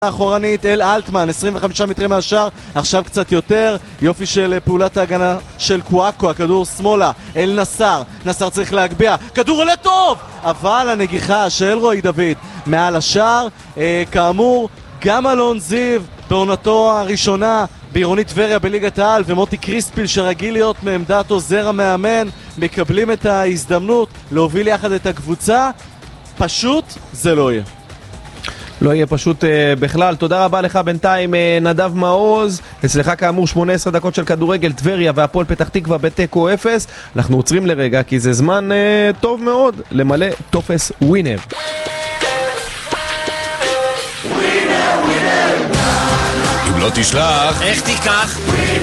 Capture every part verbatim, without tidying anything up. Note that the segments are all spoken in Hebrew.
האחורנית אל אלטמן, עשרים וחמישה מטרים מהשאר, עכשיו קצת יותר, יופי של פעולת ההגנה של קואקו, הכדור שמאלה אל נסר, נסר צריך להגביע, כדור עולה טוב, אבל הנגיחה של רועי דוד מעל השאר, אה, כאמור גם אלון זיו בעונתו הראשונה בעירונית טבריה בליגת העל ומוטי קריספיל שרגיל להיות מעמדת עוזר המאמן מקבלים את ההזדמנות להוביל יחד את הקבוצה. פשוט זה לא יהיה לא יהיה פשוט uh, בכלל. תודה רבה לך בינתיים uh, נדב מעוז. אצלך כאמור שמונה עשרה דקות של כדורגל, טבריה והפועל פתח תקווה בתיקו אפס. אנחנו עוצרים לרגע כי זה זמן uh, טוב מאוד למלא טופס ווינר. אם לא תשלח, איך תיקח?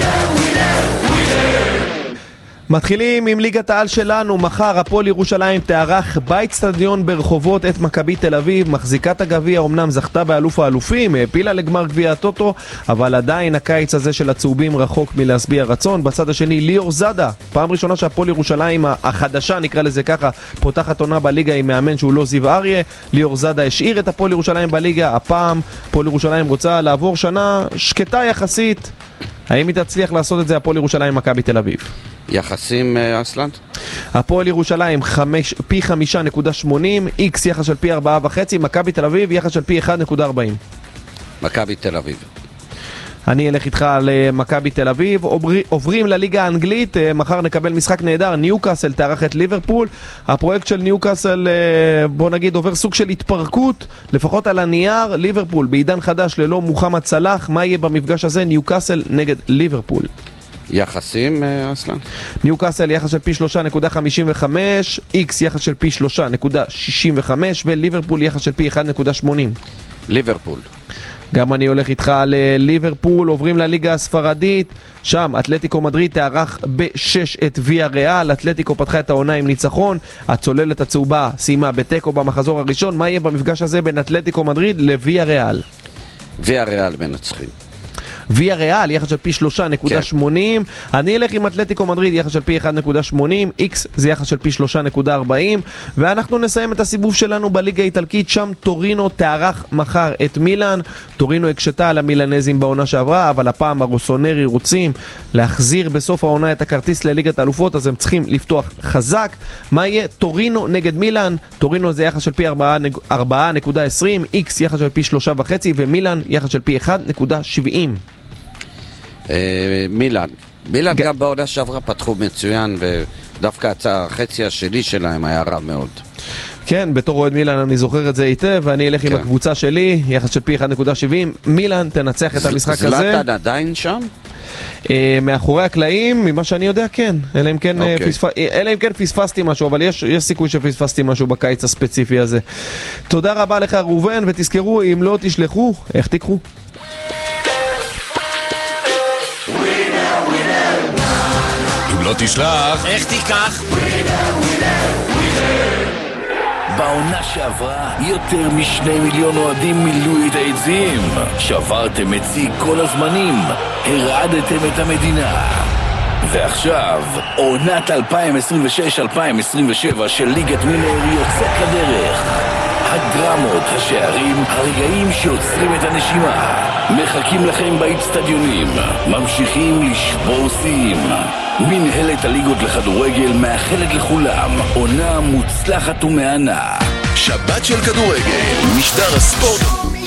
מתחילים עם ליגת העל שלנו. מחר הפועל ירושלים תארח באצטדיון ברחובות את מכבי תל אביב. מחזיקת הגביע אמנם זכתה באלוף האלופים, העפילה לגמר גביע הטוטו, אבל עדיין הקיץ הזה של הצהובים רחוק מלהשביע רצון. בצד השני ליאור זאדה, פעם ראשונה שהפועל ירושלים החדשה נקרא לזה ככה פותחת עונה בליגה עם מאמן שהוא לא זיו אריה. ליאור זאדה השאיר את הפועל ירושלים בליגה. הפעם הפועל ירושלים רוצה לעבור שנה שקטה יחסית. האם היא תצליח לעשות את זה הפועל ירושלים מכבי תל אביב? יחסים אסלנד? הפועל ירושלים חמש, פי חמישה נקודה שמונים, איקס יחס של פי ארבעה וחצי, מכבי תל אביב יחס של פי אחד נקודה ארבעים. מכבי תל אביב. אני אלך איתך למכבי תל אביב. עוברים, עוברים לליגה האנגלית. מחר נקבל משחק נהדר, ניוקאסל תארח את ליברפול. הפרויקט של ניוקאסל בוא נגיד עובר סוג של התפרקות, לפחות על הנייר. ליברפול בעידן חדש ללא מוחמד סלאח. מה יהיה במפגש הזה? ניוקאסל נגד ליברפול. יחסים אסלן? ניוקאסל יחס של פי שלושה נקודה חמישים וחמש, איקס יחס של פי שלושה נקודה שישים וחמש וליברפול יחס של פי אחד נקודה שמונים. ליברפול. גם אני הולך איתך לליברפול. עוברים לליגה הספרדית, שם אתלטיקו מדריד תארח בשש את ויה ריאל. אתלטיקו פתחה את העונה עם ניצחון, הצוללת הצהובה סיימה בתיקו במחזור הראשון. מה יהיה במפגש הזה בין אתלטיקו מדריד לויה ריאל? ויה ריאל מנצחים. ויה ריאל יחס של פי שלושה נקודה שמונים. כן. אני אלך עם אתלטיקו מדריד יחס של פי אחד נקודה שמונים, איקס זה יחס של פי שלושה נקודה ארבעים. ואנחנו נסיים את הסיבוב שלנו בליגה האיטלקית. שם טורינו תארח מחר את מילאן. טורינו הקשתה על המילנזים בעונה שעברה, אבל הפעם הרוסונרי רוצים להחזיר בסוף העונה את הכרטיס לליגת האלופות, אז הם צריכים לפתוח חזק. מה יהיה? טורינו נגד מילאן. טורינו זה יחס של פי ארבעה נקודה עשרים, איקס יחס של פי שלושה וחצי ומילאן יחס של פי אחד נקודה שבעים. מילאן. מילאן גם בעונה שעברה פתחו מצוין, ודווקא החצי השני שלהם היה רע מאוד. כן, בתור אוהד מילאן אני זוכר את זה היטב, ואני אלך עם הקבוצה שלי, יחס של פי אחד נקודה שבעים. מילאן תנצח את המשחק הזה. זלאטן עדיין שם? מאחורי הקלעים, ממה שאני יודע, כן. אלא אם כן פספסתי משהו, אבל יש סיכוי שפספסתי משהו בקיץ הספציפי הזה. תודה רבה לך ראובן, ותזכרו, אם לא תשלחו, איך תיקחו? לא תשלח, איך תיקח? בעונה שעברה יותר משני מיליון אוהדים מילאו את היציעים. שברתם את שיא כל הזמנים, הרעדתם את המדינה. ועכשיו עונת אלפיים עשרים ושש אלפיים עשרים ושבע של ליגת ווינר יוצאת לדרך. הדרמות, השערים, הרגעים שעוצרים את הנשימה מחכים לכם באצטדיונים, ממשיכים לשבור שיאים. מנהלת הליגות לכדורגל מאחלת לכולם עונה מוצלחת ומהנה. שבת של כדורגל, משדר הספורט.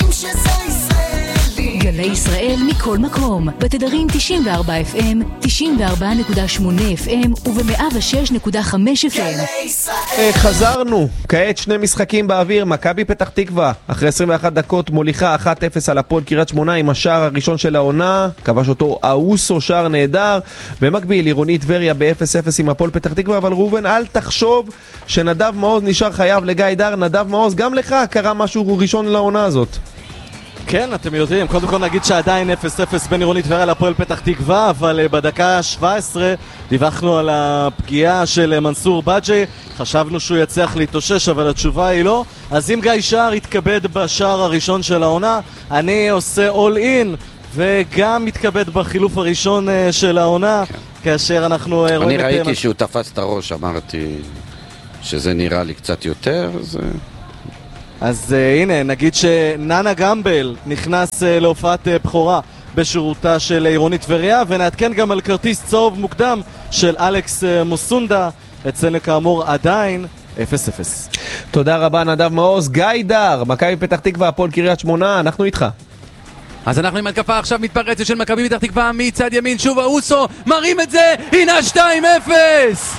גלי ישראל מכל מקום, בתדרים תשעים וארבע אף אם, תשעים וארבע נקודה שמונה אף אם וב-מאה ושש נקודה חמש אף אם. חזרנו, כעת שני משחקים באוויר. מכבי פתח תקווה אחרי עשרים ואחת דקות מוליכה אחת אפס על הפועל קריית שמונה עם השער הראשון של העונה, כבש אותו אאוסו, שער נהדר. במקביל עירונית טבריה ב-אפס אפס עם הפועל פתח תקווה. אבל ראובן, אל תחשוב שנדב מעוז נשאר חייב לגיא דר. נדב מעוז, גם לך קרה משהו ראשון לעונה הזאת. כן, אתם יודעים, קודם כל נגיד שעדיין אפס אפס בין עירונית טבריה לפועל פתח תקווה, אבל בדקה שבע עשרה דיווחנו על הפגיעה של מנסור בג'י, חשבנו שהוא יצליח להתאושש, אבל התשובה היא לא. אז אם גיא שער יתכבד בשער הראשון של העונה, אני עושה all in, וגם יתכבד בחילוף הראשון של העונה, כן. כאשר אנחנו רואים את... אני ראיתי את... שהוא תפס את הראש, אמרתי שזה נראה לי קצת יותר, אז... אז uh, הנה, נגיד שננה גמבל נכנס uh, להופעת uh, בכורה בשירותה של עירונית טבריה, ונעדכן גם על כרטיס צהוב מוקדם של אלכס uh, מוסונדה, אצלנו כאמור עדיין אפס אפס. תודה רבה נדב מעוז. גיא דר, מכבי פתח תקווה, הפועל קריית שמונה, אנחנו איתך. אז אנחנו עם התקפה עכשיו מתפרצת של מכבי פתח תקווה מצד ימין, שוב אוסו מרים את זה, הנה שתיים אפס!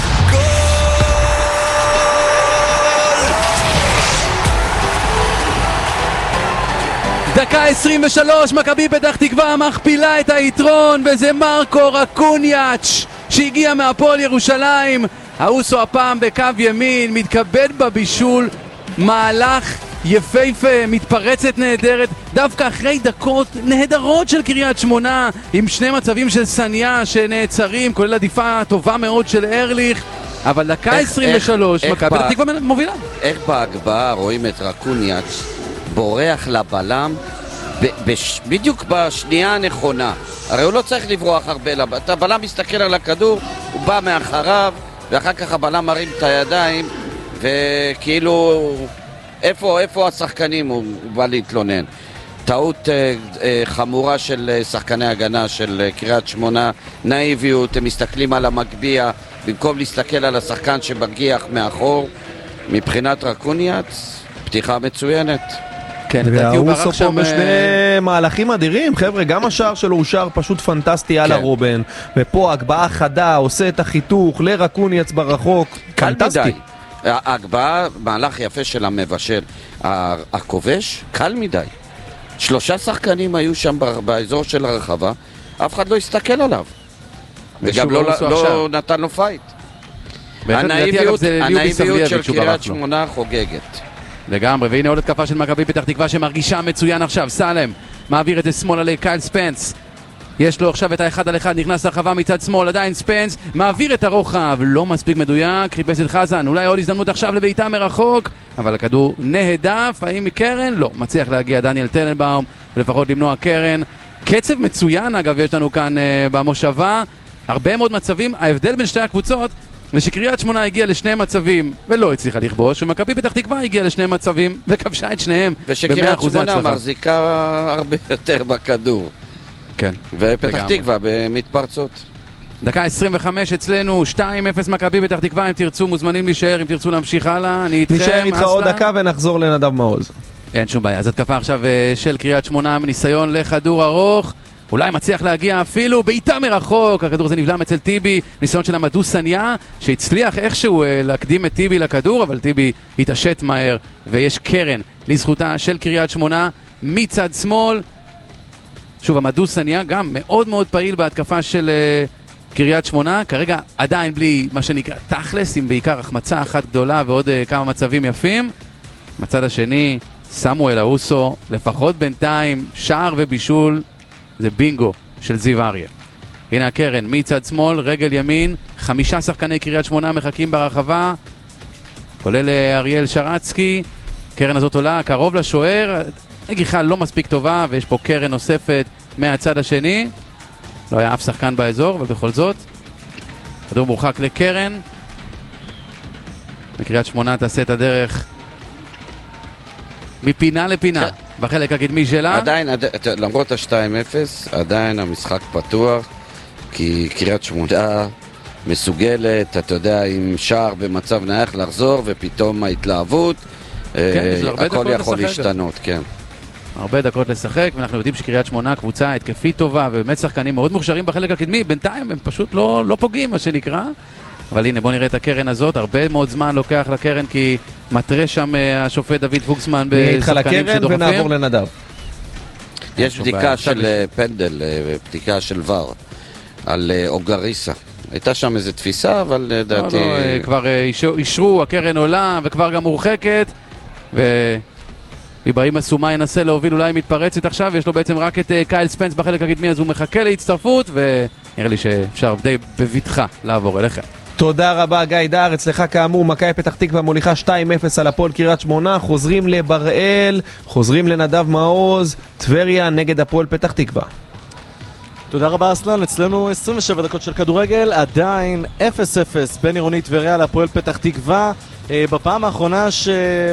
דקה עשרים ושלוש, מכבי פתח תקווה מכפילה את היתרון, וזה מרקו רקוניאץ' שהגיע מהפועל ירושלים. האוסו הפעם בקו ימין, מתכבד בבישול, מהלך יפהפה, מתפרצת נהדרת, דווקא אחרי דקות נהדרות של קריית שמונה, עם שני מצבים של סניה שנעצרים, כולל עדיפה טובה מאוד של ארליך, אבל דקה עשרים ושלוש, מכבי פתח תקווה מובילה. איך בהגבהה רואים את רקוניאץ' בורח לבלם בדיוק בשנייה הנכונה? הרי הוא לא צריך לברוח הרבה, הבלם מסתכל על הכדור, הוא בא מאחריו, ואחר כך הבלם מרים את הידיים, וכאילו איפה, איפה השחקנים הוא בא להתלונן. טעות אה, אה, חמורה של אה, שחקני הגנה של אה, קריית שמונה, נאיביות, הם מסתכלים על המגביע במקום להסתכל על השחקן שבגיח מאחור. מבחינת רקוניאץ, פתיחה מצוינת. כן, והאוסו פה בשני מהלכים אדירים, חבר'ה, גם השער שלו הוא שער פשוט פנטסטי על הרובן, ופה הגבהה חדה, עושה את החיתוך לרקוניאץ ברחוק, פנטסטי. ההגבהה, מהלך יפה של המבשל, הכובש, קל מדי. שלושה שחקנים היו שם באזור של הרחבה, אף אחד לא הסתכל עליו, וגם לא נתן לו פייט. הנאיביות של קריית שמונה חוגגת. לגמרי, והנה עוד התקפה של מכבי פתח תקווה שמרגישה מצוין עכשיו. סלם מעביר את זה שמאלה לקייל ספנס, יש לו עכשיו את האחד על אחד, נכנס לרחבה מצד שמאל, עדיין ספנס מעביר את הרוחב, לא מספיק מדויק, חיפש את חזן, אולי עוד הזדמנות עכשיו לביתה מרחוק, אבל הכדור נהדף. האם מקרן? לא, מצליח להגיע דניאל טננבאום ולפחות למנוע קרן. קצב מצוין אגב יש לנו כאן uh, במושבה, הרבה מאוד מצבים. ההבדל בין שתי הקבוצות ושקריית שמונה הגיעה לשני מצבים ולא הצליחה לכבוש, ומכבי פתח תקווה הגיעה לשני מצבים וכבשה את שניהם. ושקריית שמונה מחזיקה הרבה יותר בכדור. כן. ופתח תקווה במתפרצות. דקה עשרים וחמש אצלנו, שתיים אפס מכבי פתח תקווה. אם תרצו מוזמנים להישאר, אם תרצו להמשיך הלאה, אני איתכם. נשאר איתך עוד דקה ונחזור לנדב מעוז. אין שום בעיה. אז התקפה עכשיו של קריית שמונה, ניסיון לכדור ארוך, אולי מצליח להגיע אפילו בעיטה מרחוק, הכדור הזה נבלם אצל טיבי, ניסיון של עמדו סניה שהצליח איכשהו להקדים את טיבי לכדור, אבל טיבי התעשת מהר, ויש קרן לזכותה של קריית שמונה מצד שמאל. שוב, עמדו סניה גם מאוד מאוד פעיל בהתקפה של uh, קריית שמונה, כרגע עדיין בלי מה שנקרא תכלס, עם בעיקר החמצה אחת גדולה ועוד uh, כמה מצבים יפים. מצד השני, סמואל אוסו, לפחות בינתיים, שער ובישול, זה בינגו של זיו אריה. הנה הקרן, מצד שמאל, רגל ימין, חמישה שחקני קריית שמונה מחכים ברחבה, כולל אריאל שרצקי. קרן הזאת עולה קרוב לשוער, נגיחה לא מספיק טובה, ויש פה קרן נוספת מהצד השני. לא היה אף שחקן באזור, אבל בכל זאת כדור מורחק לקרן, וקריית שמונה תעשה את הדרך מפינה לפינה בחלק הקדמי שלה. עדיין, למרות ה-שתיים אפס, עדיין המשחק פתוח, כי קריית שמונה מסוגלת, אתה יודע, עם שער במצב נייח לחזור, ופתאום ההתלהבות, הכל יכול להשתנות, כן. הרבה דקות לשחק, ואנחנו יודעים שקריית שמונה קבוצה התקפית טובה, ובאמת שחקנים מאוד מוכשרים בחלק הקדמי. בינתיים הם פשוט לא, לא פוגעים, מה שנקרא. אבל הנה, בוא נראה את הקרן הזאת. הרבה מאוד זמן לוקח לקרן, כי מטרה שם השופט דוד פוקסמן בשחקנים שדוחפים. ונעבור לנדב. יש בדיקה של פנדל, בדיקה של ור, על אוגריסה. הייתה שם איזו תפיסה, אבל לדעתי... לא, לא, כבר אישרו, הקרן עולה, וכבר גם מורחקת, ו... איברהים אסומה ינסה להוביל, אולי מתפרצת עכשיו, יש לו בעצם רק את uh, קייל ספנס בחלק הקדמי, אז הוא מחכה להצטרפות, ונראה לי שאפשר די בביטחה לעבור אליכם. תודה רבה גיא דר, אצלך כאמור מכבי פתח תקווה מוליכה שתיים אפס על הפועל קריית שמונה, חוזרים לבראל, חוזרים לנדב מעוז, טבריה נגד הפועל פתח תקווה. תודה רבה אסלן, אצלנו עשרים ושבע דקות של כדורגל, עדיין אפס אפס בין עירונית טבריה להפועל פתח תקווה. אה, בפעם האחרונה ש...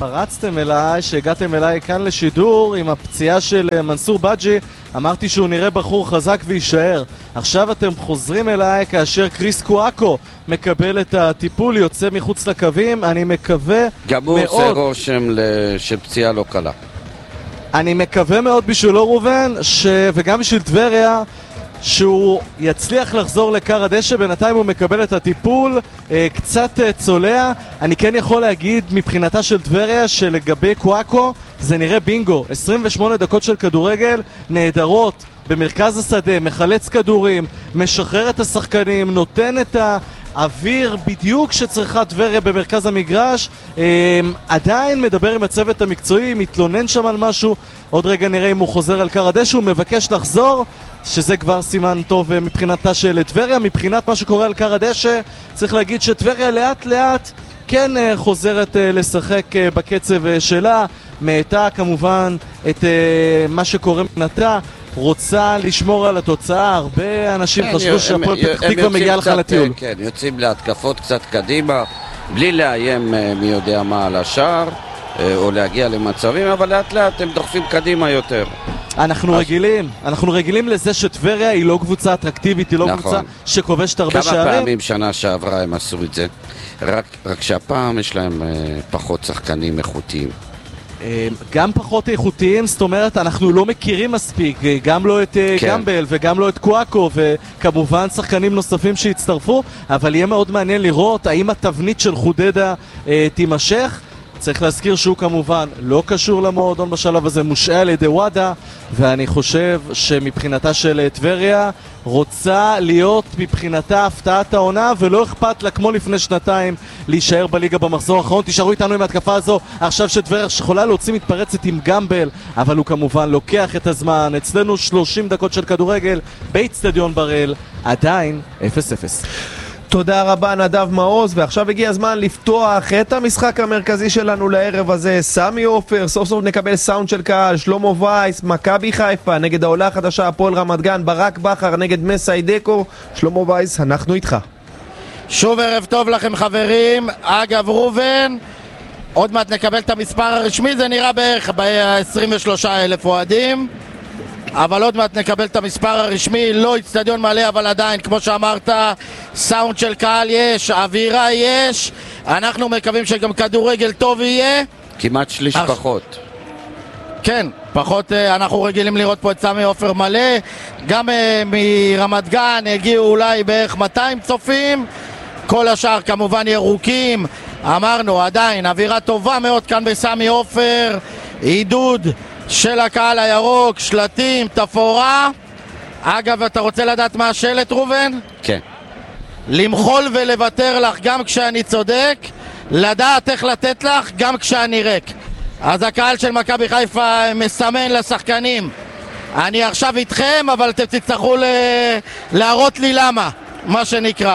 כשפרצתם אליי, שהגעתם אליי כאן לשידור עם הפציעה של מנסור בג'י, אמרתי שהוא נראה בחור חזק ויישאר. עכשיו אתם חוזרים אליי כאשר קריס קואקו מקבל את הטיפול, יוצא מחוץ לקווים. אני מקווה מאוד... גם הוא עושה רושם של פציעה לא קלה. אני מקווה מאוד בשבילו ראובן, ש... וגם בשביל טבריה, שהוא יצליח לחזור לקר הדשא. בינתיים הוא מקבל את הטיפול, אה, קצת אה, צולע. אני כן יכול להגיד מבחינתה של טבריה שלגבי קואקו זה נראה בינגו. עשרים ושמונה דקות של כדורגל נהדרות במרכז השדה, מחלץ כדורים, משחרר את השחקנים, נותן את האוויר בדיוק שצריכה טבריה במרכז המגרש. אה, עדיין מדבר עם הצוות המקצועי, מתלונן שם על משהו. עוד רגע נראה אם הוא חוזר על קר הדשא, הוא מבקש לחזור, שזה כבר סימן טוב מבחינתה של טבריה. מבחינת מה שקורה על קר הדשא, צריך להגיד שטבריה לאט לאט כן חוזרת לשחק בקצב שלה, מעטה כמובן את מה שקורה מבחינתה, רוצה לשמור על התוצאה. הרבה אנשים כן, חשבו שהפועל פתח תקווה מגיעה לך לטיול. כן, יוצאים להתקפות קצת קדימה, בלי לאיים מי יודע מה על השער או להגיע למצבים, אבל לאט לאט הם דוחפים קדימה יותר. אנחנו רגילים, אנחנו רגילים לזה שטבריה היא לא קבוצה אטרקטיבית, היא לא קבוצה שכובשת הרבה שערים. כמה פעמים שנה שעברה הם עשו את זה, רק שהפעם יש להם פחות שחקנים איכותיים. גם פחות איכותיים, זאת אומרת אנחנו לא מכירים מספיק, גם לא את גמבל וגם לא את קואקו, וכמובן שחקנים נוספים שהצטרפו, אבל יהיה מאוד מעניין לראות האם התבנית של חודדה תימשך. צריך להזכיר שהוא כמובן לא קשור למועדון בשלב הזה, מושעה על ידי וואדה, ואני חושב שמבחינתה של טבריה רוצה להיות מבחינתה הפתעת העונה, ולא אכפת לה כמו לפני שנתיים להישאר בליגה במחזור האחרון. תישארו איתנו עם ההתקפה הזו עכשיו שטבריה יכולה להוציא מתפרצת עם גמבל, אבל הוא כמובן לוקח את הזמן. אצלנו שלושים דקות של כדורגל באצטדיון בראל, עדיין אפס אפס. תודה רבה נדב מעוז, ועכשיו הגיע הזמן לפתוח את המשחק המרכזי שלנו לערב הזה. סמי עופר, סוף סוף נקבל סאונד של קהל. שלמה וייס, מכבי חיפה נגד העולה החדשה הפועל רמת גן, ברק בכר נגד מסיידקו. שלמה וייס, אנחנו איתך. שוב ערב טוב לכם חברים. אגב ראובן, עוד מעט נקבל את המספר הרשמי, זה נראה בערך ב-עשרים ושלושה אלף אוהדים, אבל עוד מעט נקבל את המספר הרשמי. לא אצטדיון מלא, אבל עדיין, כמו שאמרת, סאונד של קהל יש, אווירה יש. אנחנו מקווים שגם כדורגל טוב יהיה. כמעט שליש אך... פחות. כן, פחות. אנחנו רגילים לראות פה את סמי עופר מלא. גם uh, מרמת גן הגיעו אולי בערך מאתיים צופים. כל השאר כמובן ירוקים. אמרנו, עדיין, אווירה טובה מאוד כאן בסמי עופר. עידוד של הקהל הירוק, שלטים, תפאורה. אגב, אתה רוצה לדעת מה השלט, ראובן? כן. למחול ולוותר לך גם כשאני צודק, לדעת איך לתת לך גם כשאני ריק. אז הקהל של מכבי חיפה מסמן לשחקנים, אני עכשיו איתכם, אבל אתם תצטרכו ל... להראות לי למה, מה שנקרא.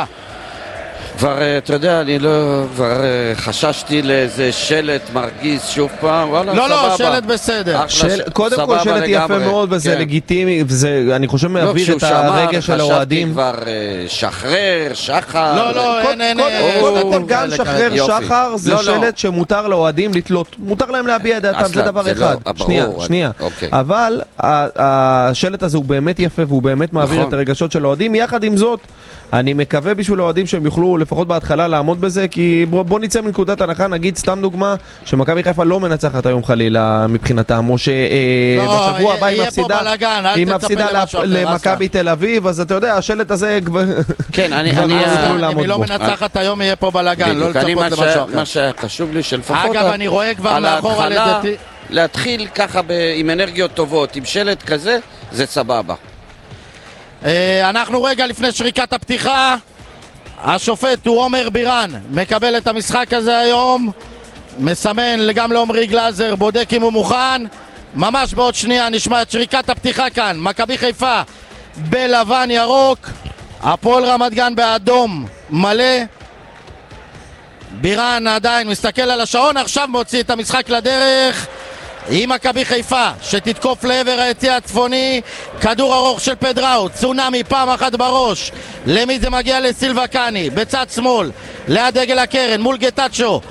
כבר, אתה יודע, אני לא... כבר חששתי לאיזה שלט מרגיז שוב פעם, וואלה, לא, סבבה. לא, שלט בסדר. של... קודם כל שלט יפה מאוד, וזה כן. לגיטימי, וזה, אני חושב, מעביר לא, את הרגע של האוהדים. כבר שחרר, שחר. לא, לא, אין, אין, אין. קודם כל, גם שחרר, שחר, זה שלט שמותר לאוהדים לתלות. מותר להם להביע את דעתם, זה דבר אחד. שנייה, שנייה. אבל השלט הזה הוא באמת יפה, והוא באמת מעביר את הרגשות של האוהדים. יחד עם זאת, אני מקווה בשביל האוהדים שהם יוכלו לפחות בהתחלה לעמוד בזה, כי בוא, בוא ניצא מנקודת הנחה, נגיד סתם דוגמה שמכבי חיפה לא מנצחת היום חלילה מבחינתם, או שבשבוע הבא היא מפסידה היא מפסידה למכבי תל אביב, אז אתה יודע, השלט הזה כן, אני לא מנצחת היום, יהיה פה בלגן, לא לצפות למשהו אחר. מה שחשוב לי שלפחות אגב, אני רואה כבר מאחור על ידי להתחיל ככה עם אנרגיות טובות, עם שלט כזה, זה סבבה. אנחנו רגע לפני שריקת הפתיחה, השופט הוא עומר בירן, מקבל את המשחק הזה היום, מסמן גם לעומרי גלאזר, בודק אם הוא מוכן. ממש בעוד שנייה נשמע את שריקת הפתיחה כאן. מכבי חיפה בלבן ירוק, הפועל רמת גן באדום מלא. בירן עדיין מסתכל על השעון, עכשיו מוציא את המשחק לדרך עם מכבי חיפה שתתקוף לעבר היציע הצפוני. כדור ארוך של פדראו, צונמי פעם אחת בראש. למי זה מגיע? לסילבה קני בצד שמאל ליד דגל הקרן מול גטאצ'ו.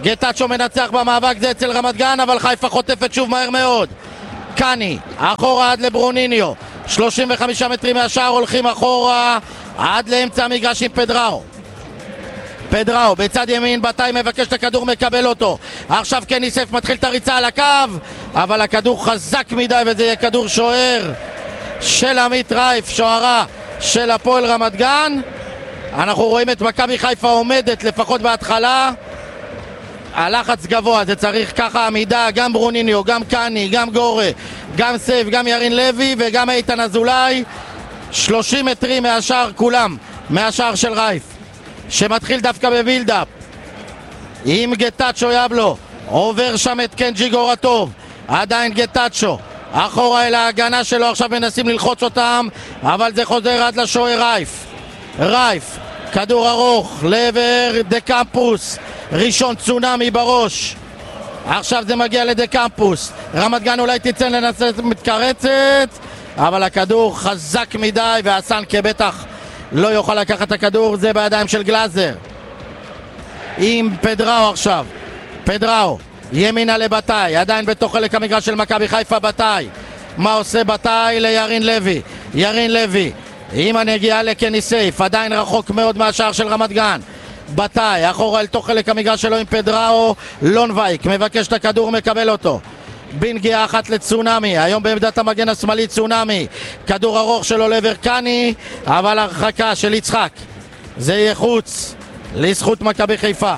גטאצ'ו מנצח במאבק, זה אצל רמת גן, אבל חיפה חוטפת שוב מהר מאוד. קני, אחורה עד לברוניניו, שלושים וחמישה מטרים מהשער, הולכים אחורה עד לאמצע המגרש עם פדראו. פדראו בצד ימין, בתאי מבקש את הכדור, מקבל אותו. עכשיו קני יוסף מתחיל את הריצה על הקו, אבל הכדור חזק מדי וזה יהיה כדור שוער של עמית רייף, שוערה של הפועל רמת גן. אנחנו רואים את מכבי חיפה עומדת לפחות בהתחלה, הלחץ גבוה, זה צריך ככה עמידה, גם ברוניניו, גם קני, גם גורה, גם סייף, גם ירין לוי וגם איתן אזולאי. שלושים מטרים מהשער כולם, מהשער של רייף, שמתחיל דווקא בבילדאפ עם גטאצ'ו יבלו, עובר שם את קנג'י גורטוב, עדיין גטאצ'ו אחורה אל ההגנה שלו, עכשיו מנסים ללחוץ אותם, אבל זה חוזר עד לשוער רייף. רייף, כדור ארוך לעבר דה קמפוס, ראשון צונאמי בראש, עכשיו זה מגיע לדה קמפוס, רמת גן אולי תצא לנסות מתקרצת, אבל הכדור חזק מדי והסנקה בטח לא יוכל לקחת את הכדור, זה בידיים של גלאזר עם פדראו. עכשיו פדראו ימינה לבתאי, עדיין בתוך חלק המגרש של מכבי חיפה. בתאי, מה עושה בתאי? לירין לוי, ירין לוי עם הנגיעה לקני סייף, עדיין רחוק מאוד מהשער של רמת גן. בתאי אחורה אל תוך חלק המגרש שלו עם פדראו, לונבייק מבקש את הכדור, מקבל אותו בנגיעה אחת לצונאמי, היום בעמדת המגן השמאלי צונאמי, כדור ארוך שלו לעבר קני, אבל הרחקה של יצחק, זה יהיה חוץ לזכות מכבי חיפה.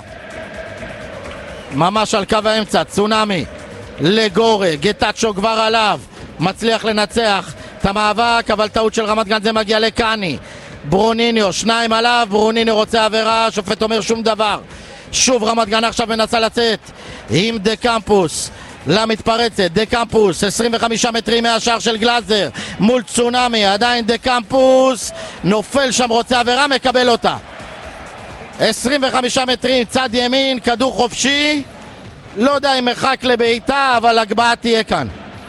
ממש על קו האמצע, צונאמי לגורה, גטאצ'ו כבר עליו, מצליח לנצח את המאבק, אבל טעות של רמת גן, זה מגיע לקני. ברוניניו, שניים עליו, ברוניניו רוצה עבירה, שופט אומר שום דבר. שוב רמת גן עכשיו מנסה לצאת עם דה קמפוס למתפרצת, דה קמפוס עשרים וחמישה מטרים מהשער של גלאזר מול צונאמי, עדיין דה קמפוס נופל שם, רוצה עבירה, מקבל אותה. עשרים וחמישה מטרים צד ימין, כדור חופשי, לא יודע אם מרחק לבעיטה, אבל הגבהה תהיה כאן.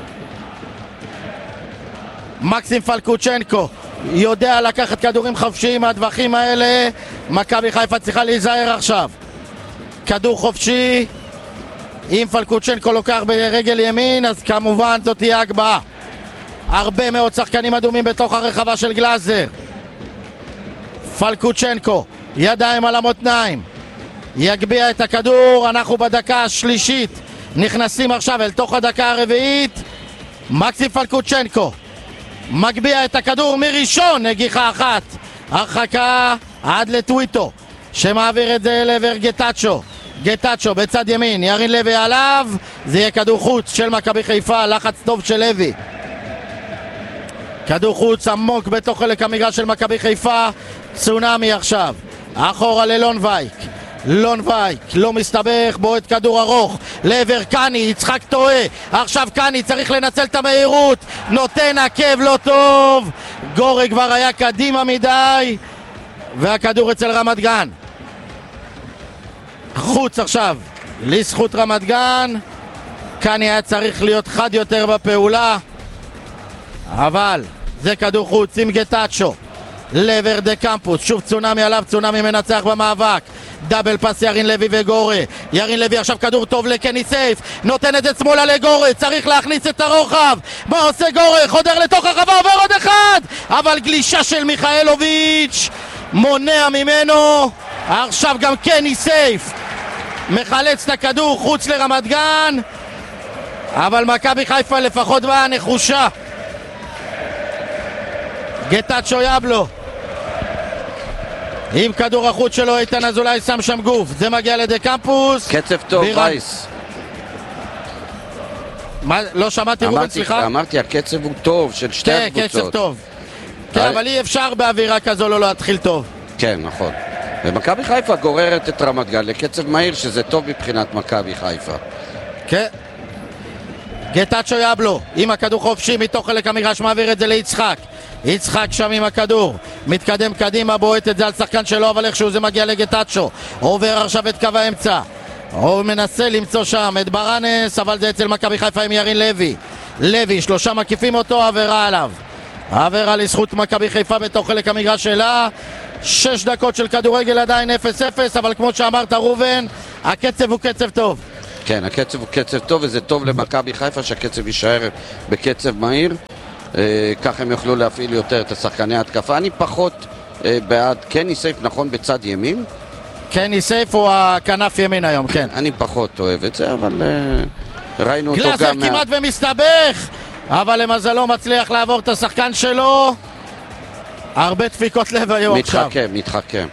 מקסים פלקוצ'נקו יודע לקחת כדורים חופשיים מהדווחים האלה, מכבי חיפה צריכה להיזהר עכשיו. כדור חופשי, אם פלקוצ'נקו לוקח ברגל ימין אז כמובן זאת תהיה הגבהה. הרבה מאוד שחקנים אדומים בתוך הרחבה של גלאזר. פלקוצ'נקו ידיים על המותניים, יגביע את הכדור, אנחנו בדקה השלישית, נכנסים עכשיו אל תוך הדקה הרביעית. מקסים פלקוצ'נקו מגביע את הכדור מראשון, נגיחה אחת, הרחקה עד לטוויטו שמעביר את זה לעבר גטאצ'ו. גטאצ'ו בצד ימין, ירין לוי עליו, זה יהיה כדור חוץ של מכבי חיפה, לחץ טוב של לוי, כדור חוץ עמוק בתוך חלק המגרש של מכבי חיפה. צונאמי עכשיו אחורה ללונבייק, לונבייק לא מסתבך, בועט כדור ארוך לעבר קני, יצחק טועה, עכשיו קני צריך לנצל את המהירות, נותן עקב לא טוב, גורי כבר היה קדימה מדי והכדור אצל רמת גן. חוץ עכשיו לזכות רמת גן, קני היה צריך להיות חד יותר בפעולה, אבל זה כדור חוץ עם גטאצ'ו לעבר דה קמפוס, שוב צונאמי עליו, צונאמי מנצח במאבק, דאבל פס ירין לוי וגורה, ירין לוי עכשיו כדור טוב לקני סייף, נותן את זה שמאלה לגורה, צריך להכניס את הרוחב, מה עושה גורה? חודר לתוך הרחבה, עובר עוד אחד, אבל גלישה של מיכאלוביץ' מונע ממנו. עכשיו גם קני סייף מחלץ את הכדור חוץ לרמת גן, אבל מכבי חיפה לפחות באה נחושה. גטאצ'ו יבלו עם כדור החוץ שלו, איתן אזולאי שם שם גוף, זה מגיע לדה קמפוס. קצב טוב בירן... רייס. מה? לא שמעתי רובן, סליחה? אמרתי הקצב הוא טוב של שתי כן, הקבוצות. קצב טוב. כן, אבל... אבל אי אפשר באווירה כזו לא להתחיל טוב. כן, נכון. ומכבי חיפה גוררת את רמת גן לקצב מהיר, שזה טוב מבחינת מכבי חיפה. כן. גטאצ'ו יבלו עם הכדור חופשי מתוך חלק המגרש, מעביר את זה ליצחק. יצחק שם עם הכדור, מתקדם קדימה, בועט את זה על שחקן שלו, אבל איכשהו זה מגיע לגטאצ'ו, עובר עכשיו את קו האמצע, הוא מנסה למצוא שם את ברנס, אבל זה אצל מכבי חיפה עם ירין לוי. לוי, שלושה מקיפים אותו, עבירה עליו. עבירה לזכות מכבי חיפה בתוך חלק המגרש שלה. שש דקות של כדורגל עדיין אפס אפס, אבל כמו שאמרת ראובן, הקצב הוא קצב טוב. כן, הקצב הוא קצב טוב, וזה טוב למכבי חיפה שהקצב יישאר בקצב מהיר. אה, כך הם יוכלו להפעיל יותר את השחקני ההתקפה. אני פחות אה, בעד קני סייף, נכון, בצד ימין. קני סייף הוא הכנף ימין היום, כן. אני פחות אוהב את זה, אבל אה, ראינו אותו גם... גלאזר כמעט מה... ומסתבך, אבל למזלו מצליח לעבור את השחקן שלו. הרבה דפיקות לב היום עכשיו. מתחכם, מתחכם.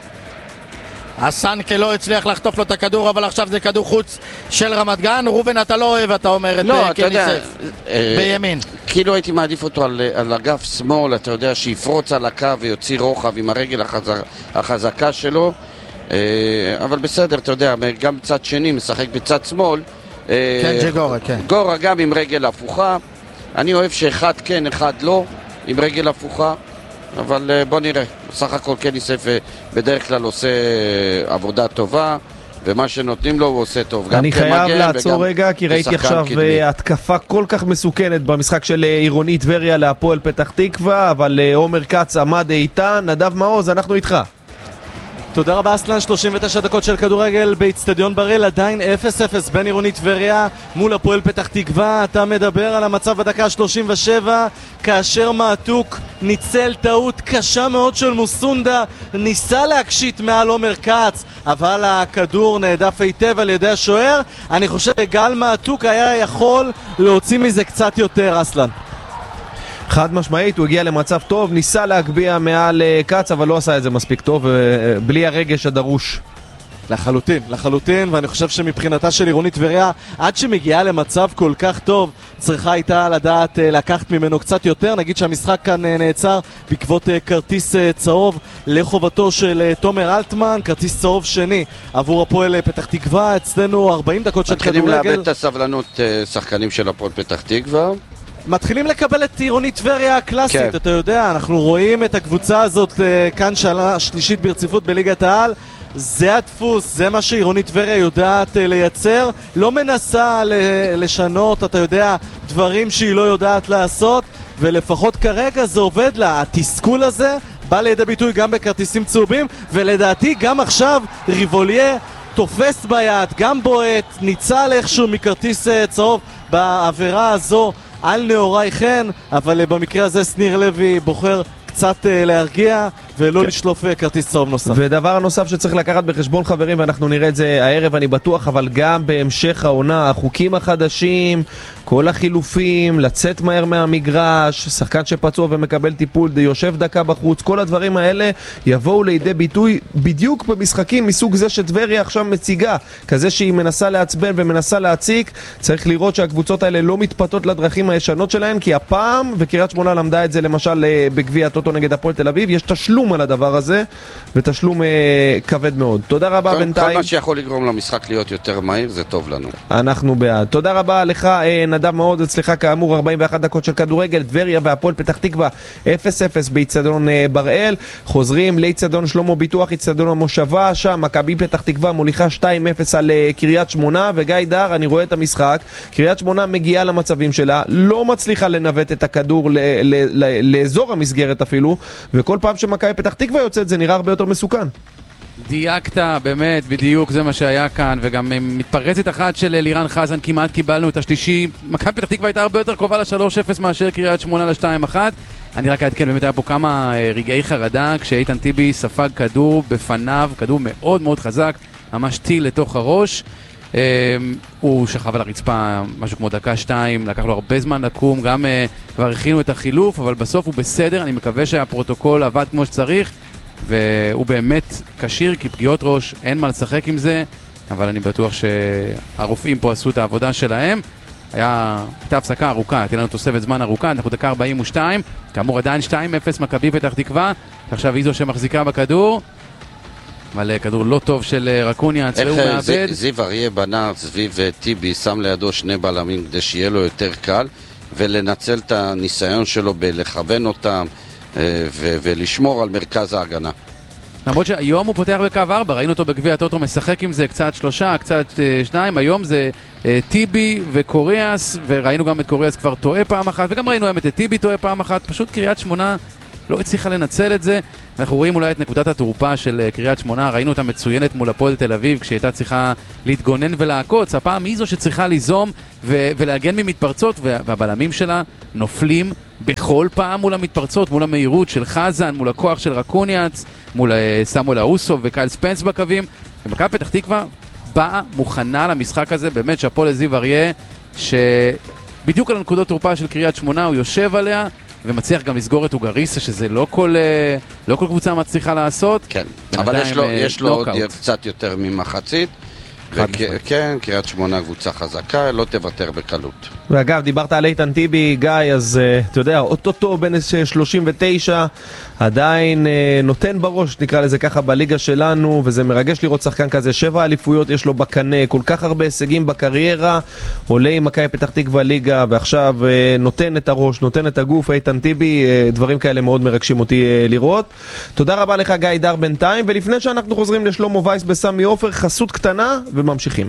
הסנקה לא הצליח לחטוף לו את הכדור, אבל עכשיו זה כדור חוץ של רמת גן. רובן, אתה לא אוהב, אתה אומר את לא, קני סייף בימין. כאילו הייתי מעדיף אותו על, על אגף שמאל, אתה יודע, שיפרוץ על הקו ויוציא רוחב עם הרגל החזק, החזקה שלו. אבל בסדר, אתה יודע, גם בצד שני משחק בצד שמאל. כן, זה גורה, כן. גורה גם עם רגל הפוכה. אני אוהב שאחד כן, אחד לא, עם רגל הפוכה. אבל בוא נראה, בסך הכל קני סייף בדרך כלל עושה עבודה טובה, ומה שנותנים לו הוא עושה טוב. אני חייב לעצור רגע, כי ראיתי עכשיו התקפה כל כך מסוכנת במשחק של עירוני טבריה להפועל פתח תקווה, אבל עומר כץ עמד איתן. נדב מעוז, אנחנו איתך. תודה רבה אסלן, שלושים ותשע דקות של כדורגל באצטדיון בראל, עדיין אפס אפס בין עירוני טבריה מול הפועל פתח תקווה. אתה מדבר על המצב בדקה שלושים ושבע, כאשר מעתוק ניצל טעות קשה מאוד של מוסונדה, ניסה להקשיט מעל עומר כץ, אבל הכדור נעדף היטב על ידי השוער. אני חושב שגל מעתוק היה יכול להוציא מזה קצת יותר, אסלן. חד משמעית, הוא הגיע למצב טוב, ניסה להגביע מעל קץ, אבל לא עשה את זה מספיק טוב, בלי הרגש הדרוש. לחלוטין, לחלוטין, ואני חושב שמבחינתה של עירוני טבריה, עד שמגיעה למצב כל כך טוב, צריכה הייתה לדעת לקחת ממנו קצת יותר. נגיד שהמשחק כאן נעצר בעקבות כרטיס צהוב לחובתו של תומר אלטמן, כרטיס צהוב שני עבור הפועל פתח תקווה. אצלנו ארבעים דקות של כדורגל. מתחילים לאבד את הסבלנות שחקנים של הפועל פתח תקווה. מתחילים לקבל את עירוני טבריה הקלאסית, כן. אתה יודע, אנחנו רואים את הקבוצה הזאת כאן שנה שלישית ברציפות בליגת העל. זה הדפוס, זה מה שעירוני טבריה יודעת לייצר, לא מנסה לשנות, אתה יודע, דברים שהיא לא יודעת לעשות, ולפחות כרגע זה עובד לה. התסכול הזה בא לידי ביטוי גם בכרטיסים צהובים, ולדעתי גם עכשיו ריבוליה תופס ביד, גם בועט, ניצל איכשהו מכרטיס צהוב בעבירה הזו על נאורי חן, אבל במקרה הזה סניר לוי בוחר קצת להרגיע ולא לשלוף כרטיס צהוב נוסף. ודבר נוסף שצריך לקחת בחשבון, חברים, ואנחנו נראה את זה הערב אני בטוח, אבל גם בהמשך העונה, החוקים החדשים, כל החילופים, לצאת מהר מהמגרש, שחקן שפצוע ומקבל טיפול, יושב דקה בחוץ, כל הדברים האלה יבואו לידי ביטוי בדיוק במשחקים מסוג זה שטבריה עכשיו מציגה, כזה שהיא מנסה לעצבן ומנסה להציק. צריך לראות שהקבוצות האלה לא מתפתות לדרכים הישנות שלהן, כי הפעם, וקריית שמונה למדה את זה למשל בגביע הטוטו נגד הפועל תל אביב, יש תשלום על הדבר הזה, ותשלום אה, כבד מאוד. תודה רבה בינתיים. כל מה שיכול לגרום למשחק להיות יותר מהיר, זה טוב לנו. אנחנו בעד. תודה רבה לך, אה, נדב מאוד, אצלך כאמור ארבעים ואחת דקות של כדורגל, טבריה והפועל פתח תקווה אפס אפס באצטדיון אה, בראל. חוזרים לאצטדיון שלמה ביטוח, אצטדיון המושבה, שם מכבי פתח תקווה מוליכה שתיים אפס על אה, קריית שמונה, וגיא דר, אני רואה את המשחק, קריית שמונה מגיעה למצבים שלה, לא מצליחה לנווט את הכדור ל- ל- ל- לאזור המסגרת אפילו, וכל פעם שמכבי פתח תקווה יוצאת זה נראה הרבה יותר מסוכן. דייקת, באמת, בדיוק זה מה שהיה כאן, וגם מתפרצת אחת של לירן חזן, כמעט קיבלנו את השלישי. מכבי פתח תקווה הייתה הרבה יותר קרובה ל-שלוש אפס מאשר קריית שמונה ל-שתיים אחת. אני רק אעדכן, באמת היה פה כמה רגעי חרדה כשאיתן טיבי ספג כדור בפניו, כדור מאוד מאוד חזק, ממש טיל לתוך הראש. הוא שכב על הרצפה משהו כמו דקה שתיים, לקח לו הרבה זמן לקום, גם כבר הכינו את החילוף, אבל בסוף הוא בסדר. אני מקווה שהפרוטוקול עבד כמו שצריך, והוא באמת קשיר, כי פגיעות ראש אין מה לשחק עם זה, אבל אני בטוח שהרופאים פה עשו את העבודה שלהם. היה, הייתה הפסקה ארוכה, הייתה לנו תוספת זמן ארוכה, אנחנו דקה ארבעים ושתיים, כאמור עדיין שתיים אפס מכבי פתח תקווה, עכשיו היא זו שמחזיקה בכדור, אבל כדור לא טוב של רקוניה, והוא מאבד. זיו אריה בנה סביב טיבי, שם לידו שני בלמים כדי שיהיה לו יותר קל, ולנצל את הניסיון שלו בלכוון אותם ו- ולשמור על מרכז ההגנה. למרות שהיום הוא פותח בקו ארבע, ראינו אותו בגביע הטוטו משחק עם זה קצת שלושה, קצת אה, שניים, היום זה אה, טיבי וקוריאס, וראינו גם את קוריאס כבר טועה פעם אחת, וגם ראינו היום את טיבי טועה פעם אחת, פשוט קריית שמונה לא הצליחה לנצל את זה. אנחנו רואים אולי את נקודת התורפה של uh, קריית שמונה, ראינו אותה מצוינת מול הפועל תל אביב כשהייתה צריכה להתגונן ולעקוץ, הפעם היא זו שצריכה ליזום ו- ולהגן ממתפרצות, והבלמים שלה נופלים בכל פעם מול המתפרצות, מול המהירות של חזן, מול הכוח של רקוניאץ, מול uh, סמואל אוסו וקייל ספנס בקווים. ומכבי פתח תקווה באה מוכנה למשחק הזה, באמת שהפועל לזיו אריה, שבדיוק על הנקודות תורפה של קריית שמונה הוא יושב עליה ומצליח גם לסגור את אוגריסה, שזה לא כל, לא כל קבוצה מצליחה לעשות. כן, אבל יש לו, יש לו עוד קצת יותר ממחצית. כן, קריית שמונה קבוצה חזקה, לא תוותר בקלות. ואגב, דיברת על איתן טיבי, גיא, אז אתה יודע, אוטוטו בן שלושים ותשע, עדיין נותן בראש, נקרא לזה ככה, בליגה שלנו, וזה מרגש לראות שחקן כזה, שבע אליפויות יש לו בקנה, כל כך הרבה הישגים בקריירה, עולה עם מכבי פתח תקווה ליגה, ועכשיו נותן את הראש, נותן את הגוף, איתן טיבי, דברים כאלה מאוד מרגשים אותי לראות. תודה רבה לך גיא דר בינתיים, ולפני שאנחנו חוזרים לשלמה וייס בסמי עופר, חסות קטנה וממשיכים.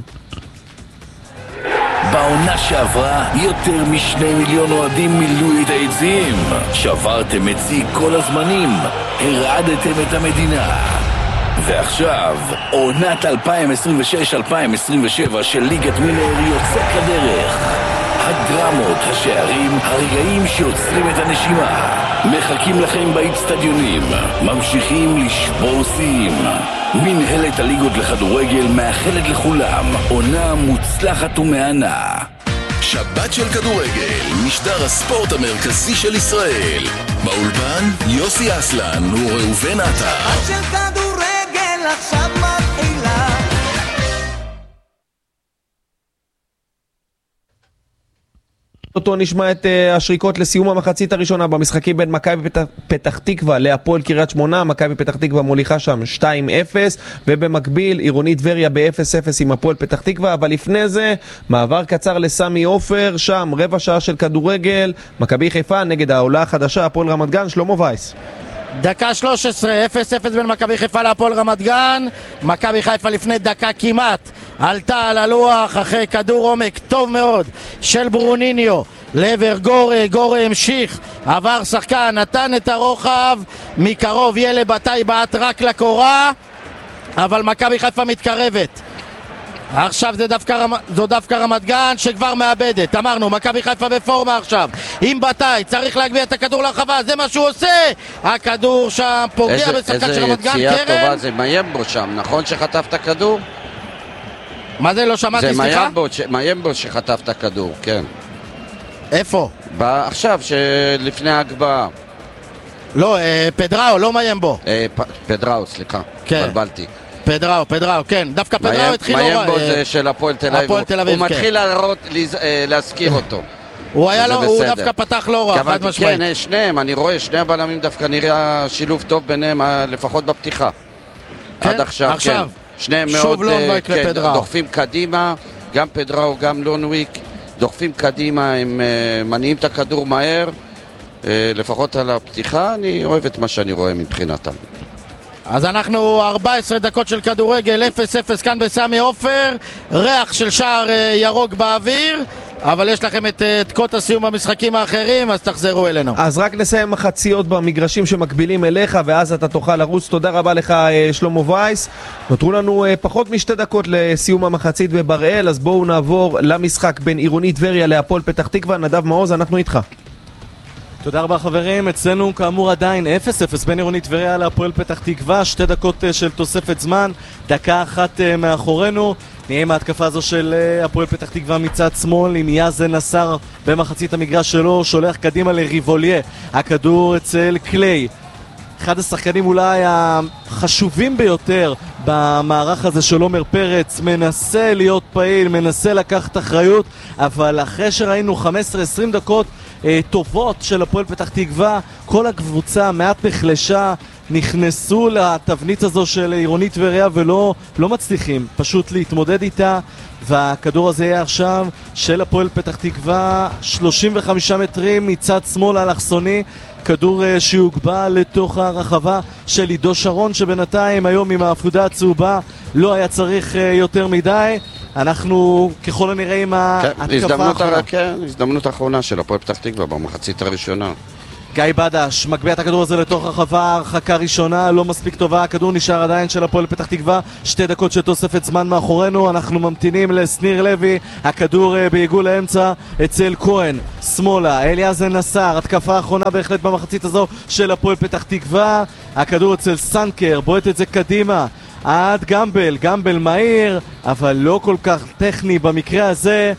בעונה שעברה יותר משני מיליון אוהדים מילאו את היציעים. שברתם את שיא כל הזמנים, הרעדתם את המדינה. ועכשיו, עונת אלפיים עשרים ושש אלפיים עשרים ושבע של ליגת ווינר יוצאת לדרך. הדרמות, השערים, הרגעים שעוצרים את הנשימה. מחכים לכם באצטדיונים, ממשיכים לשבור שיאים. מנהלת הליגות לכדורגל מאחלת לכולם עונה מוצלחת ומהנה. שבת של כדורגל, משדר הספורט המרכזי של ישראל. באולפן יוסי אסלן וראובן עטר. שבת של כדורגל עכשיו מתחילה. אותו נשמע את uh, השריקות לסיום המחצית הראשונה במשחקים בין מכבי פתח, פתח תקווה להפועל קריית שמונה. מכבי פתח תקווה מוליכה שם שתיים אפס, ובמקביל עירונית טבריה ב-אפס אפס עם הפועל פתח תקווה. אבל לפני זה מעבר קצר לסמי עופר, שם רבע שעה של כדורגל, מכבי חיפה נגד העולה החדשה הפועל רמת גן. שלמה וייס. דקה שלוש עשרה, אפס אפס בין מכבי חיפה להפועל רמת גן. מכבי חיפה לפני דקה כמעט עלתה על הלוח אחרי כדור עומק טוב מאוד של ברוניניו לעבר גורי, גורי המשיך, עבר שחקן, נתן את הרוחב מקרוב, ילד בתאי בעט רק לקורה, אבל מכבי חיפה מתקרבת. עכשיו זה דווקא, זו דווקא רמת גן שכבר מאבדת. אמרנו, מכבי חיפה בפורמה עכשיו עם בתאי, צריך להגביה את הכדור לרחבה, זה מה שהוא עושה. הכדור שם פוגע בשחקן של רמת גן. איזה יציאה טובה, זה מיימבו שם, נכון שחטף את הכדור? מה זה? לא שמעתי, סליחה? זה מיימבו, מיימבו שחטף את הכדור, כן. איפה? עכשיו, שלפני ההגבהה. לא, פדראו, לא מיימבו. פדראו, סליחה, בלבלתי. פדראו, פדראו, כן, דווקא פדראו התחיל... מיימבו זה של הפועל תל אביב, הוא מתחיל להזכיר אותו. הוא היה לו, הוא דווקא פתח לא רע, חד משמעית. כן, שניהם, אני רואה, שני הבלמים דווקא נראה שילוב טוב ביניהם, לפחות בפתיחה. עד עכשיו, כן. שניהם מאוד דוחפים קדימה, גם פדראו, גם לונוויק, דוחפים קדימה, הם מניעים את הכדור מהר, לפחות על הפתיחה, אני אוהב את מה שאני רואה מבחינתם. אז אנחנו ארבע עשרה דקות של כדורגל, אפס אפס כאן בסמי עופר, ריח של שער ירוק באוויר, אבל יש לכם את דקות הסיום במשחקים האחרים, אז תחזרו אלינו. אז רק נסיים מחציות במגרשים שמקבילים אליך, ואז אתה תוכל לרוץ. תודה רבה לך שלמה וייס. נותרו לנו פחות משתי דקות לסיום המחצית בבראל, אז בואו נעבור למשחק בין עירונית טבריה להפועל פתח תקווה. נדב מעוז, אנחנו איתך. תודה רבה חברים, אצלנו כאמור עדיין אפס אפס בין עירונית טבריה להפועל פתח תקווה, שתי דקות של תוספת זמן, דקה אחת מאחורינו. נהיה עם ההתקפה הזו של הפועל פתח תקווה מצד שמאל עם יאזן נסר במחצית המגרש שלו, שולח קדימה לריבוליה, הכדור אצל קליי, אחד השחקנים אולי החשובים ביותר במערך הזה של עומר פרץ, מנסה להיות פעיל, מנסה לקחת אחריות, אבל אחרי שראינו חמש עשרה עשרים דקות טובות של הפועל פתח תקווה, כל הקבוצה מעט נחלשה, נכנסו לתבנית הזו של עירונית טבריה ולא לא מצליחים פשוט להתמודד איתה, והכדור הזה יהיה עכשיו של הפועל פתח תקווה, שלושים וחמישה מטרים מצד שמאל אלכסוני, כדור uh, שיוגבע לתוך הרחבה של עידו שרון, שבינתיים היום עם ההפקודה הצהובה לא היה צריך uh, יותר מדי. אנחנו ככל הנראה עם ההתקפה האחרונה. כן, הזדמנות האחרונה של הפועל פתח תקווה במחצית הראשונה. גיא בדש מגביה את הכדור הזה לתוך הרחבה, הרחקה ראשונה לא מספיק טובה, הכדור נשאר עדיין של הפועל פתח תקווה, שתי דקות של תוספת זמן מאחורינו, אנחנו ממתינים לסניר לוי, הכדור בעיגול האמצע אצל כהן, שמאלה, אליעזר נסר, התקפה האחרונה בהחלט במחצית הזו של הפועל פתח תקווה, הכדור אצל סנקר, בועט את זה קדימה עד גמבל, גמבל מהיר אבל לא כל כך טכני במקרה הזה,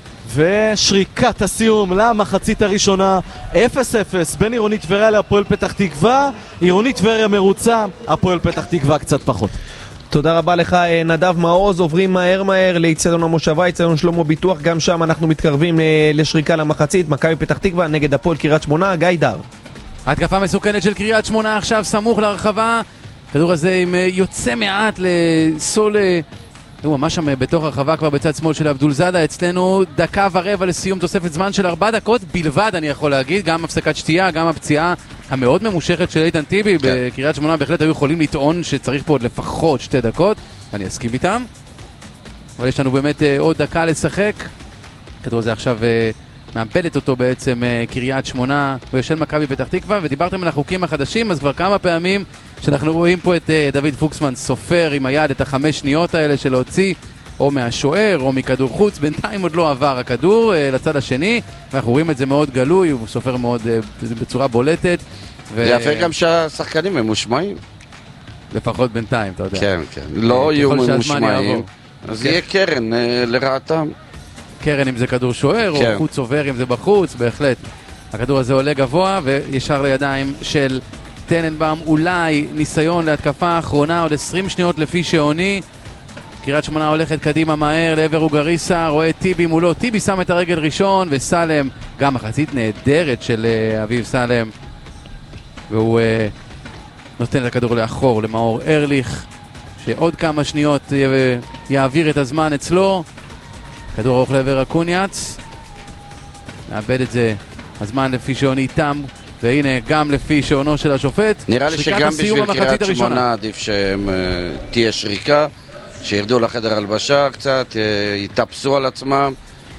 ושריקת הסיום למחצית הראשונה, אפס אפס בין עירונית טבריה להפועל פתח תקווה. עירונית טבריה מרוצה, הפועל פתח תקווה קצת פחות. תודה רבה לך נדב מעוז. עוברים מהר מהר לאצטדיון המושבה, אצטדיון שלמה ביטוח, גם שם אנחנו מתקרבים לשריקה למחצית, מכבי פתח תקווה נגד הפועל קריית שמונה. גיא דר. התקפה מסוכנת של קריית שמונה עכשיו סמוך לרחבה, כדור הזה עם יוצא מעט לסול, הוא ממש שם בתוך הרחבה כבר בצד שמאל של אבדול זאדה. אצלנו דקה ורבע לסיום תוספת זמן של ארבע דקות בלבד, אני יכול להגיד, גם הפסקת שתייה, גם הפציעה המאוד ממושכת של איתן טיבי בקריית שמונה, בהחלט היו יכולים לטעון שצריך פה עוד לפחות שתי דקות, אני אסכים איתם, אבל יש לנו באמת עוד דקה לשחק. כדור הזה עכשיו מאבדת אותו בעצם קריית שמונה ושל מכבי פתח תקווה. ודיברתם על החוקים החדשים, אז כבר כמה פעמים שאנחנו רואים פה את דוד פוקסמן סופר עם היד את החמש שניות האלה של להוציא או מהשוער או מכדור חוץ, בינתיים עוד לא עבר הכדור לצד השני, ואנחנו רואים את זה מאוד גלוי, הוא סופר מאוד בצורה בולטת. זה יפה גם שהשחקנים הם מושמעים. לפחות בינתיים, אתה יודע. כן, כן, לא יהיו מושמעים, אז יהיה קרן לרעתם. קרן אם זה כדור שוער, כן. או חוץ עובר אם זה בחוץ, בהחלט. הכדור הזה עולה גבוה וישר לידיים של טננבאום, אולי ניסיון להתקפה האחרונה, עוד עשרים שניות לפי שעוני. קריית שמונה הולכת קדימה מהר לעבר אוגריסה, רואה טיבי מולו, טיבי שם את הרגל ראשון, וסלם, גם מחצית נהדרת של uh, אביב סלם, והוא uh, נותן את הכדור לאחור למאור ארליך, שעוד כמה שניות י... יעביר את הזמן אצלו. כדור ארוך לעבר אקוניאץ, מאבד את זה, הזמן לפי שעוני תם, והנה גם לפי שעונו של השופט. נראה לי שגם בשביל קריית שמונה עדיף שתהיה שריקה, שירדו לחדר הלבשה קצת, יתאפסו על עצמם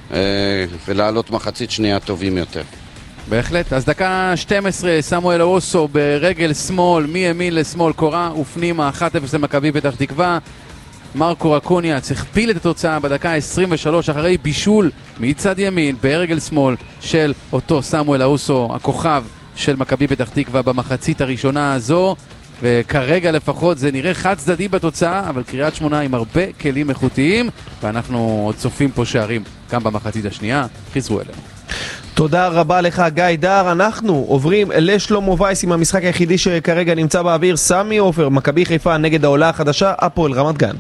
ולעלות מחצית שנייה טובים יותר. בהחלט. אז דקה שתים עשרה, סמואל אוסו ברגל שמאל, מימין לשמאל, קורה ופנימה, אחת אפס למכבי פתח תקווה. מרקו אקוניאץ הכפיל את התוצאה בדקה עשרים ושלוש אחרי בישול מצד ימין ברגל שמאל של אותו סמואל אוסו, הכוכב של מכבי פתח תקווה במחצית הראשונה הזו, וכרגע לפחות זה נראה חד צדדי בתוצאה, אבל קריית שמונה עם הרבה כלים איכותיים, ואנחנו עוד צופים פה שערים גם במחצית השנייה. חזרו אלינו. תודה רבה לך גיא דר. אנחנו עוברים לשלמה וייס עם המשחק היחידי שכרגע נמצא באוויר, סמי עופר, מכבי חיפה נגד העולה החדשה הפועל רמת גן.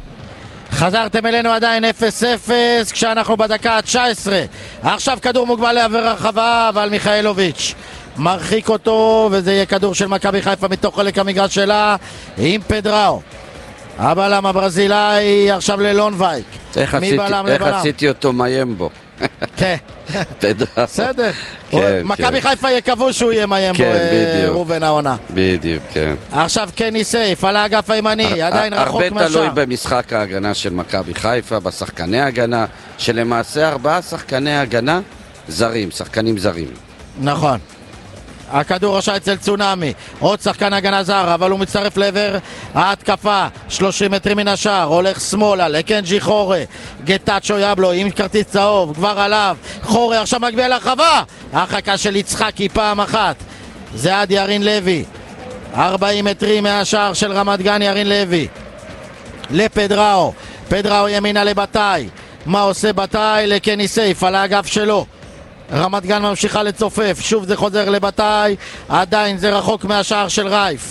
חזרתם אלינו עדיין אפס אפס כשאנחנו בדקה ה-תשע עשרה. עכשיו כדור מוגבל לעבר הרחבה, אבל מיכאלוביץ' מרחיק אותו, וזה יהיה כדור של מכבי חיפה מתוך חלק המגרש שלה עם פדראו. הבלם הברזילאי עכשיו ללונבייק. איך עשיתי אותו מיים בו? כן, בסדר. מכבי חיפה יקוו שהוא יהיה מיים בו, רובן העונה. בדיוק, כן. עכשיו קני סייף על האגף הימני, עדיין רחוק מהשאר. הרבה תלוי במשחק ההגנה של מכבי חיפה, בשחקני הגנה, שלמעשה ארבעה שחקני הגנה זרים, שחקנים זרים. נכון. הכדור רשע אצל צונאמי, עוד שחקן הגנה זר, אבל הוא מצטרף לעבר ההתקפה, שלושים מטרים מן השער, הולך שמאלה לקנג'י חורה, גטאצ'ו יבלו עם כרטיס צהוב, כבר עליו, חורה עכשיו מגביע לרחבה, הרחקה של יצחקי פעם אחת, זה עד ירין לוי, ארבעים מטרים מהשער של רמת גן, ירין לוי לפדראו, פדראו ימינה לבטאי, מה עושה בטאי? לקני סייף על האגף שלו, רמת גן ממשיכה לצופף, שוב זה חוזר לבטאי, עדיין זה רחוק מהשער של רייף.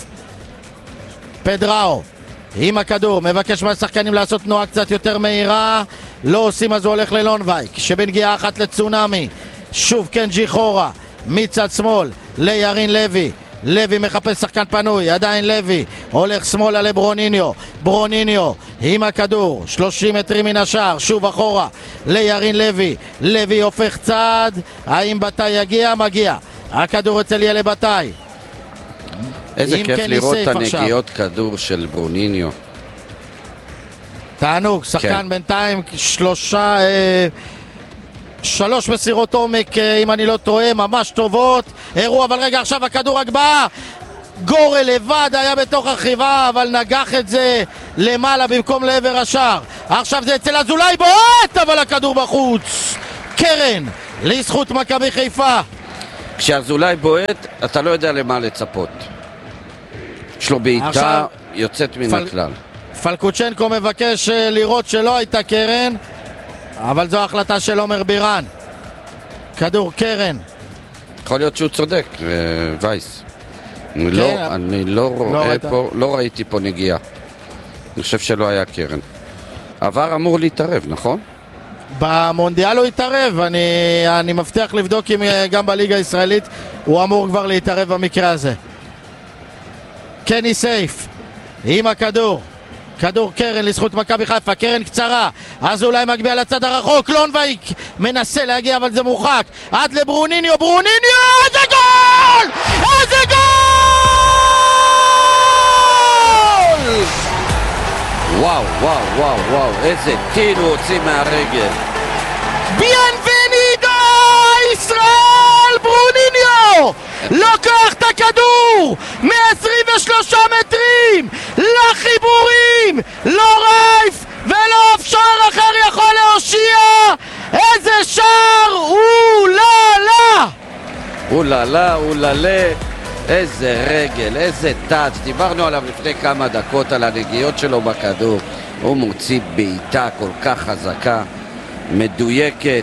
פדראו עם הכדור, מבקש מהשחקנים לעשות תנועה קצת יותר מהירה, לא עושים, אז הוא הולך ללונבייק, שבנגיעה אחת לצונאמי, שוב קנג'י חורה, מצד שמאל לירין לוי, לוי מחפש שחקן פנוי, עדיין לוי הולך שמאלה לברוניניו, ברוניניו עם הכדור, שלושים מטרים מן השער, שוב אחורה לירין לוי, לוי הופך צעד, האם בתי יגיע? מגיע, הכדור אצל ילה בתי. איזה כיף כן לראות את עכשיו. הנגיעות כדור של ברוניניו. תענוג, שחקן כן. בינתיים שלושה אה, שלוש מסירות עומק, אה, אם אני לא טועה, ממש טובות. אירוע, אבל רגע, עכשיו הכדור הגבהה, גורל לבד היה בתוך החיבה, אבל נגח את זה למעלה במקום לעבר השער. עכשיו זה אצל אזולאי בועט, אבל הכדור בחוץ. קרן לזכות מכבי חיפה. כשאזולאי בועט, אתה לא יודע למה לצפות. יש לו בעיטה עכשיו, יוצאת מן פל... הכלל. פלקוצ'נקו מבקש לראות שלא הייתה קרן, אבל זו החלטה של עומר בירן. כדור קרן. יכול להיות שהוא צודק, וייס. אני לא, אני לא רואה פה, לא ראיתי פה נגיעה. אני חושב שלא היה קרן. עבר אמור להתערב, נכון? במונדיאל הוא התערב, אני, אני מבטיח לבדוק אם גם בליגה הישראלית הוא אמור כבר להתערב במקרה הזה. קני סייף עם הכדור, כדור קרן לזכות מכבי חיפה, קרן קצרה, אז אולי מגביע לצד הרחוק, לונבייק מנסה להגיע אבל זה מורחק, עד לברוניניו, ברוניניו, איזה גול! איזה גול! וואו, וואו, וואו, וואו, איזה טיל הוא הוציא מהרגל. ביאנבנידו! ישראל ברוניניו! לוקח את הכדור מ-עשרים ושלושה מטרים לחיבורים, לא רייף ולא אף שער אחר יכול להושיע. איזה שער! אוללה! אוללה, אוללה, איזה רגל, איזה טאץ'. דיברנו עליו לפני כמה דקות על הנגיעות שלו בכדור. הוא מוציא בעיטה כל כך חזקה, מדויקת.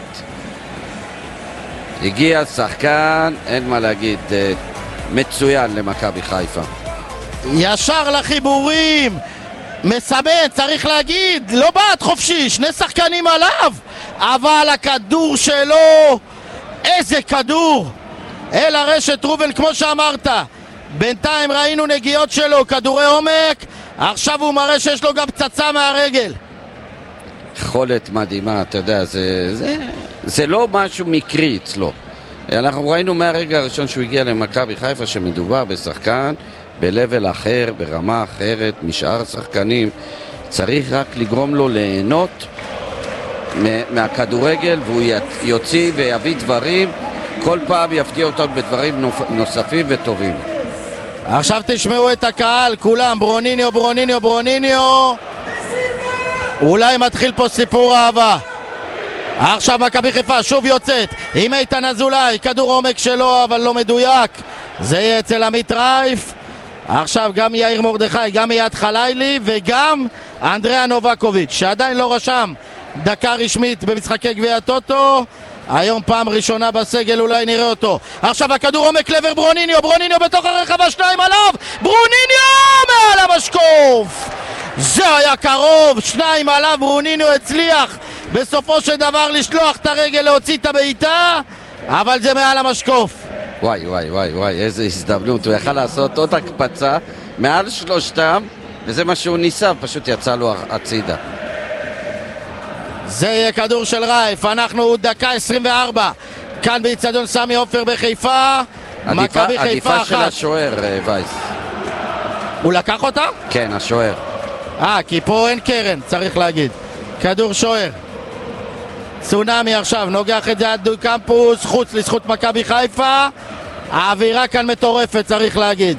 הגיע שחקן, אין מה להגיד, מצוין למכבי חיפה. ישר לחיבורים, מסמן, צריך להגיד, לא בעט חופשי, שני שחקנים עליו, אבל הכדור שלו, איזה כדור, אל הרשת רובן, כמו שאמרת. בינתיים ראינו נגיעות שלו, כדורי עומק, עכשיו הוא מראה שיש לו גם פצצה מהרגל. יכולת מדהימה, אתה יודע, זה, זה, זה לא משהו מקרי אצלו. אנחנו ראינו מהרגע הראשון שהוא הגיע למכבי חיפה שמדובר בשחקן בלבל אחר, ברמה אחרת משאר השחקנים. צריך רק לגרום לו ליהנות מהכדורגל, והוא יוציא ויביא דברים, כל פעם יפתיע אותם בדברים נוספים וטובים. עכשיו תשמעו את הקהל, כולם, ברוניניו, ברוניניו, ברוניניו. אולי מתחיל פה סיפור אהבה. עכשיו מכבי חיפה שוב יוצאת עם איתן אזולאי, כדור עומק שלו אבל לא מדויק, זה יהיה אצל עמית רייף. עכשיו גם יאיר מרדכי, גם יעד חלילי וגם אנדריאה נובקוביץ' שעדיין לא רשם דקה רשמית במשחקי גביע הטוטו, היום פעם ראשונה בסגל, אולי נראה אותו. עכשיו הכדור עומק לעבר ברוניניו, ברוניניו בתוך הרחבה, שניים עליו, ברוניניו מעל המשקוף, זה היה קרוב, שניים עליו, ברוניניו הצליח בסופו של דבר לשלוח את הרגל להוציא את הבעיטה, אבל זה מעל המשקוף. וואי וואי וואי וואי, איזה הזדמנות, הוא יכל לעשות עוד הקפצה מעל שלושתם, וזה מה שהוא ניסה, פשוט יצא לו הצידה. זה יהיה כדור של רייף, אנחנו דקה עשרים וארבע כאן באצטדיון סמי עופר בחיפה. מכבי חיפה אחת. עדיפה של השוער, וייס. הוא לקח אותה? כן, השוער. אה, כי פה אין קרן, צריך להגיד. כדור שוער. צונמי עכשיו, נוגח את זה עד דו קמפוס, חוץ לזכות מכבי חיפה. האווירה כאן מטורפת, צריך להגיד.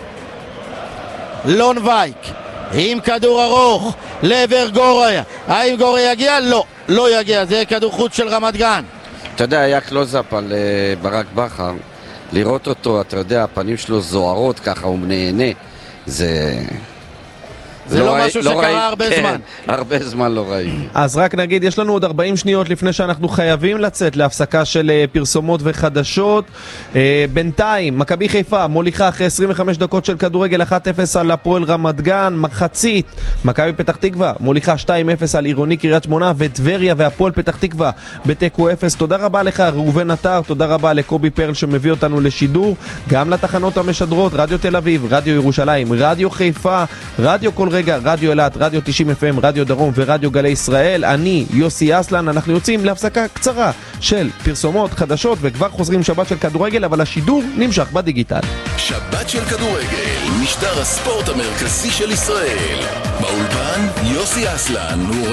לונבייק עם כדור ארוך לעבר גוריה, האם גוריה יגיע? לא, לא יגיע, זה יהיה כדור חוץ של רמת גן. אתה יודע, היה קלוזאפ על uh, ברק בכר, לראות אותו, אתה יודע, הפנים שלו זוהרות ככה, הוא נהנה, זה... זה לא ראי, משהו לא שקרה ראי, הרבה כן, זמן. הרבה זמן לא ראיתי. אז רק נגיד, יש לנו עוד ארבעים שניות לפני שאנחנו חייבים לצאת להפסקה של uh, פרסומות וחדשות. Uh, בינתיים, מכבי חיפה מוליכה אחרי עשרים וחמש דקות של כדורגל אחת אפס על הפועל רמת גן. מחצית, מכבי פתח תקווה מוליכה שתיים אפס על עירוני קריית שמונה, וטבריה והפועל פתח תקווה בתיקו אפס. תודה רבה לך ראובן עטר, תודה רבה לקובי פרל שמביא אותנו לשידור, גם לתחנות המשדרות, רדיו תל אביב, רדיו ירושלים, רדיו חיפה, רדיו כל רגע, רדיו אלת, רדיו תשעים אף אם, רדיו דרום ורדיו גלי ישראל. אני יוסי אסלן. אנחנו יוצאים להפסקה קצרה של פרסומות חדשות וכבר חוזרים שבת של כדורגל, אבל השידור נמשך בדיגיטל. שבת של כדורגל, משדר הספורט המרכזי של ישראל. באולפן יוסי אסלן